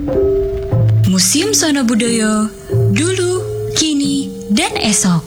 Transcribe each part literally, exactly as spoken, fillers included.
Museum Sono Budoyo, dulu, kini, dan esok.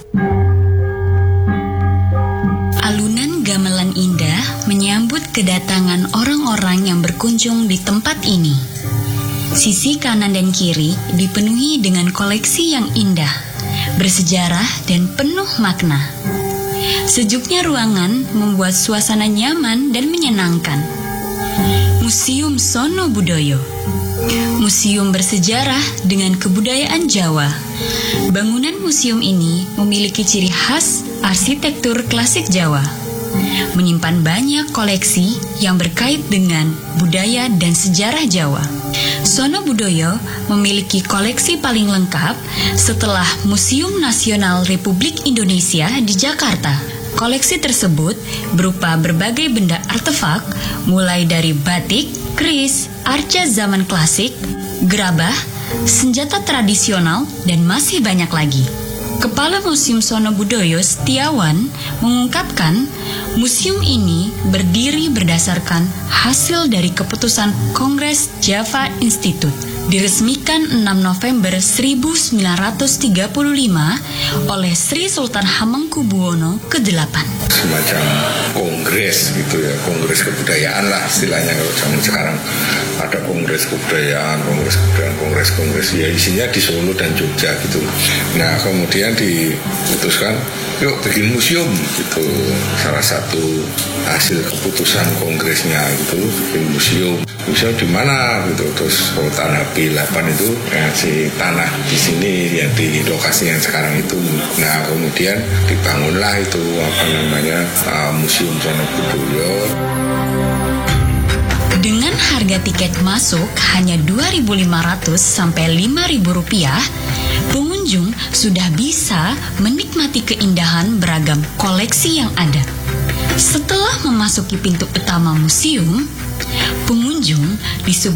Alunan gamelan indah menyambut kedatangan orang-orang yang berkunjung di tempat ini. Sisi kanan dan kiri dipenuhi dengan koleksi yang indah, bersejarah dan penuh makna. Sejuknya ruangan membuat suasana nyaman dan menyenangkan. Museum Sono Budoyo, museum bersejarah dengan kebudayaan Jawa. Bangunan museum ini memiliki ciri khas arsitektur klasik Jawa, menyimpan banyak koleksi yang berkait dengan budaya dan sejarah Jawa. Sono Budoyo memiliki koleksi paling lengkap setelah Museum Nasional Republik Indonesia di Jakarta. Koleksi tersebut berupa berbagai benda artefak, mulai dari batik, keris, arca zaman klasik, gerabah, senjata tradisional, dan masih banyak lagi. Kepala Museum Sono Budoyo Setiawan mengungkapkan, museum ini berdiri berdasarkan hasil dari keputusan Kongres Java Institute, diresmikan enam November seribu sembilan ratus tiga puluh lima oleh Sri Sultan Hamengkubuwono kedelapan. Semacam kongres gitu ya, kongres kebudayaan lah istilahnya kalau zaman sekarang. Ada kongres kebudayaan, kongres kebudayaan, kongres kongres ya isinya di Solo dan Jogja gitu. Nah kemudian diputuskan yuk bikin museum gitu. Salah satu hasil keputusan kongresnya itu bikin museum. Museum di mana gitu, terus oh, tanah B delapan itu ya, si tanah di sini yang di lokasi yang sekarang itu. Nah kemudian dibangunlah itu apa namanya uh, Museum Sono Budoyo. Dengan harga tiket masuk hanya dua ribu lima ratus sampai lima ribu rupiah, pengunjung sudah bisa menikmati keindahan beragam koleksi yang ada. Setelah memasuki pintu utama museum, pengunjung disuguhkan